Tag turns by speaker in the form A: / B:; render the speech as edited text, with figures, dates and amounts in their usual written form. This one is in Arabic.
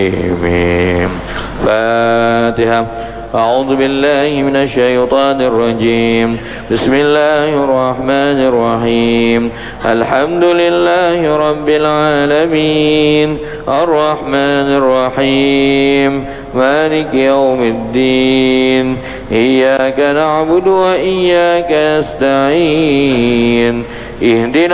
A: فاتحة. أعوذ بالله من الشيطان الرجيم. بسم الله الرحمن الرحيم. الحمد لله رب العالمين الرحمن الرحيم مالك يوم الدين. إياك نعبد وإياك نستعين. اهدنا